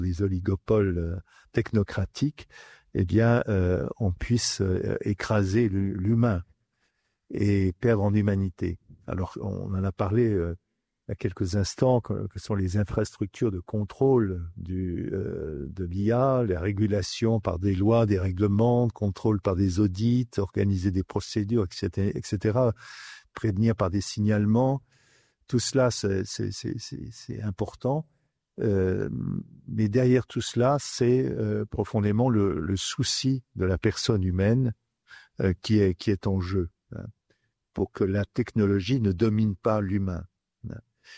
les oligopoles technocratiques, eh bien, on puisse écraser l'humain et perdre en humanité. Alors, on en a parlé il y a quelques instants, que sont les infrastructures de contrôle de l'IA, la régulation par des lois, des règlements, contrôle par des audits, organiser des procédures, etc., prévenir par des signalements. Tout cela, c'est important. Mais derrière tout cela, c'est profondément le souci de la personne humaine qui est en jeu, hein, pour que la technologie ne domine pas l'humain. Hein.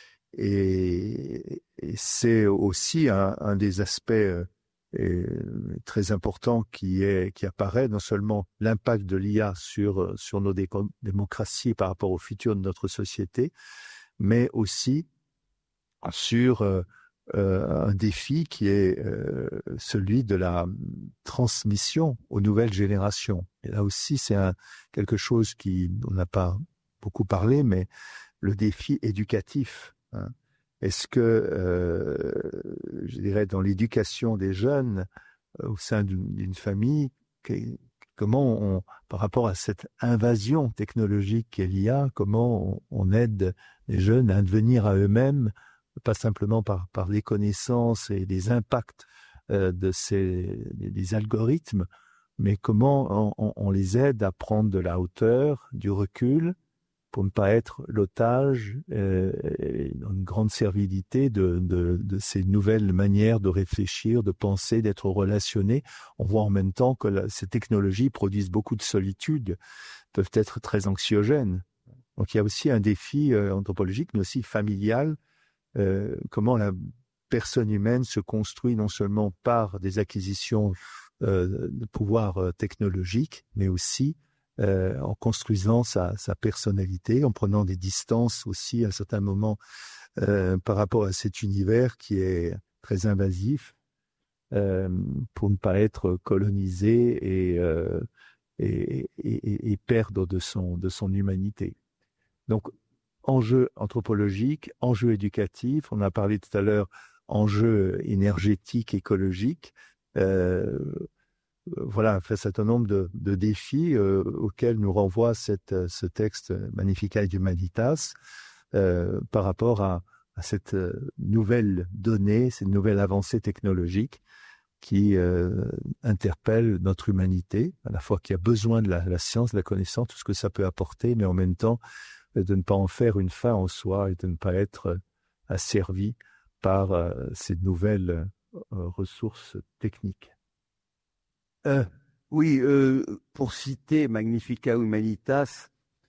Et c'est aussi un des aspects très importants qui apparaît, non seulement l'impact de l'IA sur nos démocraties par rapport au futur de notre société, mais aussi sur un défi qui est celui de la transmission aux nouvelles générations. Et là aussi, c'est quelque chose on n'a pas beaucoup parlé, mais le défi éducatif. Hein. Est-ce que, je dirais, dans l'éducation des jeunes, au sein d'une famille, comment par rapport à cette invasion technologique qu'est l'IA, comment on aide les jeunes à devenir à eux-mêmes, pas simplement par les connaissances et les impacts des algorithmes, mais comment on les aide à prendre de la hauteur, du recul, pour ne pas être l'otage dans une grande servilité de ces nouvelles manières de réfléchir, de penser, d'être relationné. On voit en même temps que ces technologies produisent beaucoup de solitude, peuvent être très anxiogènes. Donc il y a aussi un défi anthropologique, mais aussi familial, comment la personne humaine se construit non seulement par des acquisitions de pouvoir technologique, mais aussi en construisant sa personnalité, en prenant des distances aussi à certains moments par rapport à cet univers qui est très invasif, pour ne pas être colonisé et perdre de son humanité. Donc, enjeu anthropologique, enjeu éducatif, on a parlé tout à l'heure, enjeu énergétique, écologique, voilà, un certain nombre de défis auxquels nous renvoie ce texte Magnificat Humanitas par rapport à cette nouvelle donnée, cette nouvelle avancée technologique qui interpelle notre humanité, à la fois qui a besoin de la science, de la connaissance, tout ce que ça peut apporter, mais en même temps de ne pas en faire une fin en soi et de ne pas être asservi par ces nouvelles ressources techniques. Oui, pour citer Magnificat Humanitas,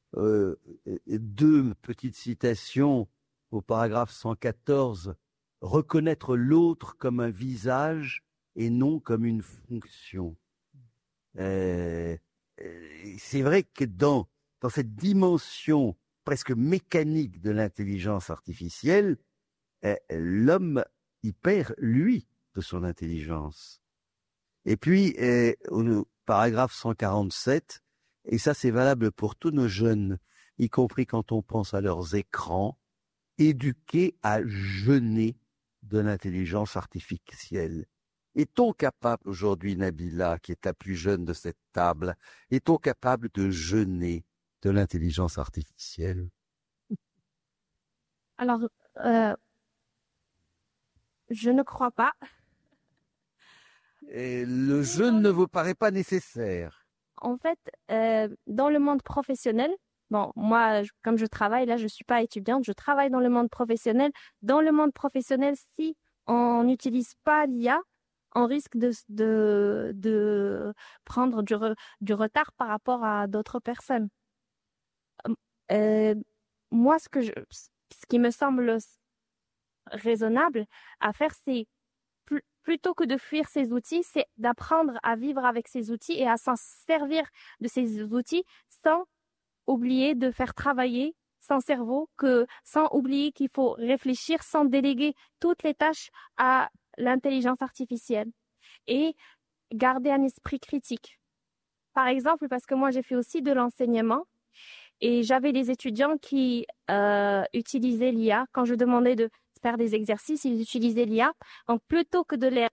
deux petites citations au paragraphe 114. Reconnaître l'autre comme un visage et non comme une fonction. C'est vrai que dans cette dimension presque mécanique de l'intelligence artificielle, l'homme y perd, lui, de son intelligence. Et puis, au paragraphe 147, et ça c'est valable pour tous nos jeunes, y compris quand on pense à leurs écrans, éduqués à jeûner de l'intelligence artificielle. Est-on capable aujourd'hui, Nabila, qui est la plus jeune de cette table, est-on capable de jeûner de l'intelligence artificielle? Alors, je ne crois pas. Et le jeûne ne vous paraît pas nécessaire? En fait, dans le monde professionnel, bon, moi, comme je travaille, là, je ne suis pas étudiante, je travaille dans le monde professionnel. Dans le monde professionnel, si on n'utilise pas l'IA, on risque de prendre du retard par rapport à d'autres personnes. Moi, ce qui me semble raisonnable à faire, c'est plutôt que de fuir ces outils, c'est d'apprendre à vivre avec ces outils et à s'en servir de ces outils sans oublier de faire travailler son cerveau, sans oublier qu'il faut réfléchir, sans déléguer toutes les tâches à l'intelligence artificielle et garder un esprit critique. Par exemple, parce que moi, j'ai fait aussi de l'enseignement et j'avais des étudiants qui utilisaient l'IA quand je demandais faire des exercices, ils utilisaient l'IA. Donc, plutôt que de les